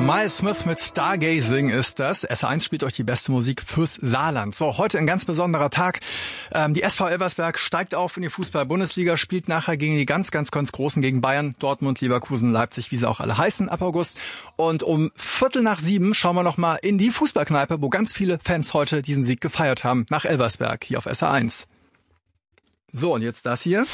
Miles Smith mit Stargazing ist das. SR1 spielt euch die beste Musik fürs Saarland. So, heute ein ganz besonderer Tag. Die SV Elversberg steigt auf in die Fußball-Bundesliga, spielt nachher gegen die ganz Großen, gegen Bayern, Dortmund, Leverkusen, Leipzig, wie sie auch alle heißen, ab August. Und um 6:15 schauen wir noch mal in die Fußballkneipe, wo ganz viele Fans heute diesen Sieg gefeiert haben, nach Elversberg, hier auf SR1. So, und jetzt das hier.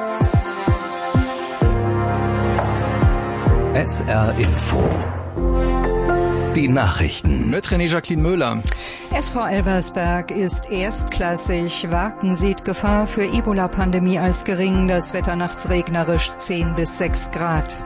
SR Info. Die Nachrichten. Mit René-Jacqueline Möhler. SV Elversberg ist erstklassig. Waken sieht Gefahr für Ebola-Pandemie als gering. Das Wetter nachts regnerisch 10 bis 6 Grad.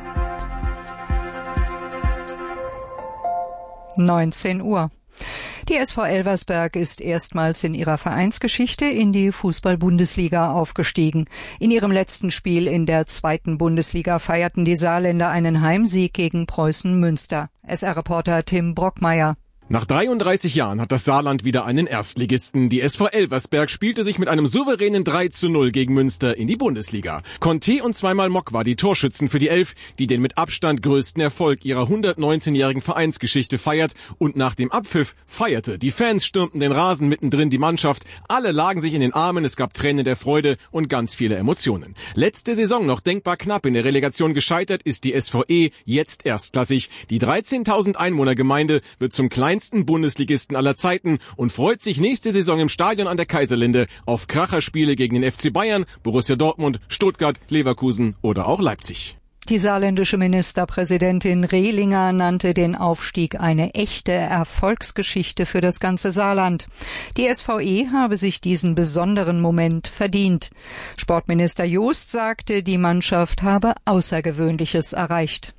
19 Uhr. Die SV Elversberg ist erstmals in ihrer Vereinsgeschichte in die Fußball-Bundesliga aufgestiegen. In ihrem letzten Spiel in der 2. Bundesliga feierten die Saarländer einen Heimsieg gegen Preußen Münster. SR-Reporter Tim Brockmeier. Nach 33 Jahren hat das Saarland wieder einen Erstligisten. Die SV Elversberg spielte sich mit einem souveränen 3:0 gegen Münster in die Bundesliga. Conte und zweimal Mock war die Torschützen für die Elf, die den mit Abstand größten Erfolg ihrer 119-jährigen Vereinsgeschichte feiert und nach dem Abpfiff feierte. Die Fans stürmten den Rasen, mittendrin die Mannschaft. Alle lagen sich in den Armen, es gab Tränen der Freude und ganz viele Emotionen. Letzte Saison noch denkbar knapp in der Relegation gescheitert, ist die SVE jetzt erstklassig. Die 13.000 Einwohnergemeinde wird zum kleinsten Bundesligisten aller Zeiten und freut sich nächste Saison im Stadion an der Kaiserlinde auf Kracherspiele gegen den FC Bayern, Borussia Dortmund, Stuttgart, Leverkusen oder auch Leipzig. Die saarländische Ministerpräsidentin Rehlinger nannte den Aufstieg eine echte Erfolgsgeschichte für das ganze Saarland. Die SVE habe sich diesen besonderen Moment verdient. Sportminister Joost sagte, die Mannschaft habe Außergewöhnliches erreicht.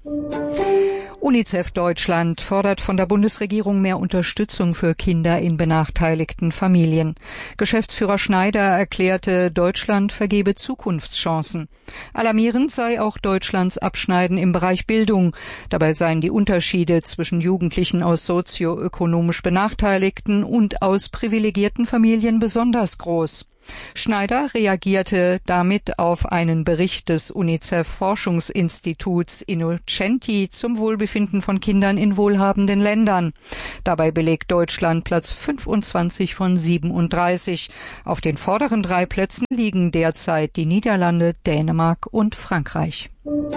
UNICEF Deutschland fordert von der Bundesregierung mehr Unterstützung für Kinder in benachteiligten Familien. Geschäftsführer Schneider erklärte, Deutschland vergebe Zukunftschancen. Alarmierend sei auch Deutschlands Abschneiden im Bereich Bildung. Dabei seien die Unterschiede zwischen Jugendlichen aus sozioökonomisch benachteiligten und aus privilegierten Familien besonders groß. Schneider reagierte damit auf einen Bericht des UNICEF-Forschungsinstituts Innocenti zum Wohlbefinden von Kindern in wohlhabenden Ländern. Dabei belegt Deutschland Platz 25 von 37. Auf den vorderen 3 Plätzen liegen derzeit die Niederlande, Dänemark und Frankreich.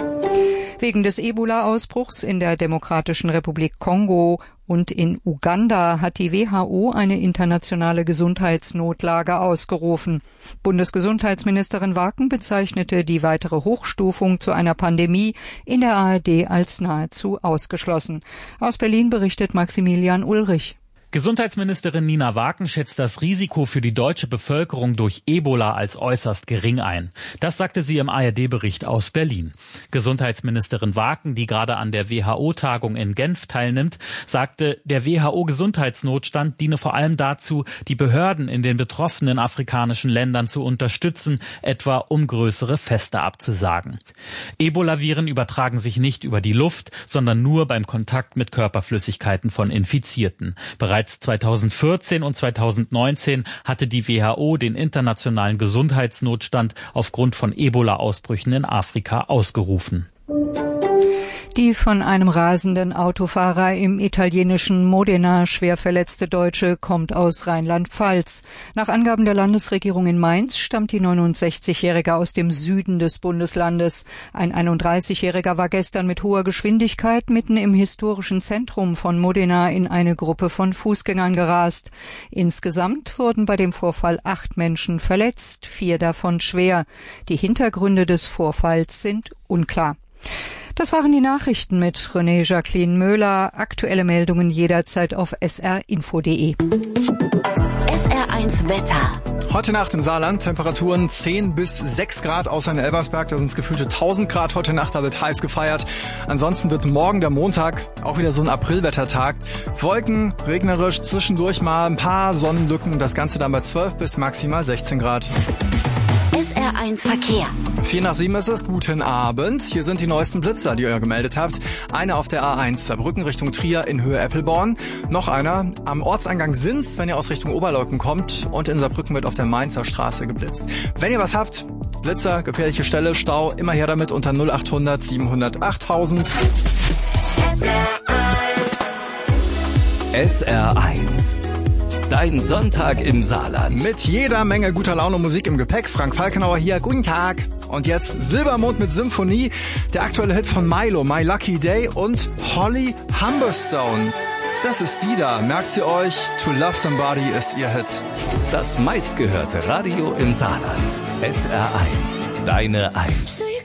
Wegen des Ebola-Ausbruchs in der Demokratischen Republik Kongo und in Uganda hat die WHO eine internationale Gesundheitsnotlage ausgerufen. Bundesgesundheitsministerin Waken bezeichnete die weitere Hochstufung zu einer Pandemie in der ARD als nahezu ausgeschlossen. Aus Berlin berichtet Maximilian Ulrich. Gesundheitsministerin Nina Waken schätzt das Risiko für die deutsche Bevölkerung durch Ebola als äußerst gering ein. Das sagte sie im ARD-Bericht aus Berlin. Gesundheitsministerin Waken, die gerade an der WHO-Tagung in Genf teilnimmt, sagte, der WHO-Gesundheitsnotstand diene vor allem dazu, die Behörden in den betroffenen afrikanischen Ländern zu unterstützen, etwa um größere Feste abzusagen. Ebola-Viren übertragen sich nicht über die Luft, sondern nur beim Kontakt mit Körperflüssigkeiten von Infizierten. Bereits 2014 und 2019 hatte die WHO den internationalen Gesundheitsnotstand aufgrund von Ebola-Ausbrüchen in Afrika ausgerufen. Die von einem rasenden Autofahrer im italienischen Modena schwer verletzte Deutsche kommt aus Rheinland-Pfalz. Nach Angaben der Landesregierung in Mainz stammt die 69-Jährige aus dem Süden des Bundeslandes. Ein 31-Jähriger war gestern mit hoher Geschwindigkeit mitten im historischen Zentrum von Modena in eine Gruppe von Fußgängern gerast. Insgesamt wurden bei dem Vorfall 8 Menschen verletzt, 4 davon schwer. Die Hintergründe des Vorfalls sind unklar. Das waren die Nachrichten mit René-Jacqueline Möhler. Aktuelle Meldungen jederzeit auf srinfo.de. SR1 Wetter. Heute Nacht im Saarland Temperaturen 10 bis 6 Grad, außer in Elversberg, da sind es gefühlte 1000 Grad heute Nacht, da wird heiß gefeiert. Ansonsten wird morgen der Montag auch wieder so ein Aprilwettertag. Wolken, regnerisch, zwischendurch mal ein paar Sonnenlücken und das Ganze dann bei 12 bis maximal 16 Grad. SR1 Verkehr. 6:45 ist es. Guten Abend. Hier sind die neuesten Blitzer, die ihr gemeldet habt. Einer auf der A1 Saarbrücken Richtung Trier in Höhe Eppelborn. Noch einer am Ortseingang Sins, wenn ihr aus Richtung Oberleuten kommt. Und in Saarbrücken wird auf der Mainzer Straße geblitzt. Wenn ihr was habt, Blitzer, gefährliche Stelle, Stau, immer her damit unter 0800 700 8000. SR1 SR1. Dein Sonntag im Saarland. Mit jeder Menge guter Laune Musik im Gepäck. Frank Falkenauer hier. Guten Tag. Und jetzt Silbermond mit Symphonie. Der aktuelle Hit von Milo, My Lucky Day und Holly Humberstone. Das ist die da. Merkt sie euch? To Love Somebody ist ihr Hit. Das meistgehörte Radio im Saarland. SR1. Deine 1.